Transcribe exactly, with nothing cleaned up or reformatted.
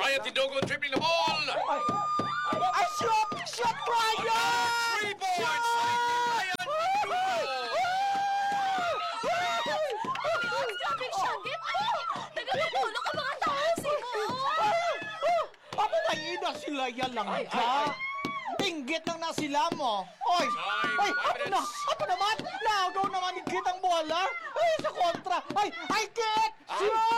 Ryan Tidogo dribbling the ball. Ay, ay, shoot! Shoot, Ryan! Three points. Ryan Tidogo. Grabe, Shaggy! Nagkakatulog ang mga tao, Simo! Ako kaina sila yan lang dyan. Inggit lang na sila mo. Oy! Ay! Ato na! Ato naman! Nagaw naman ni Kit ang bola! Ay! Sa kontra! Ay! Ay! Kit! Shoot!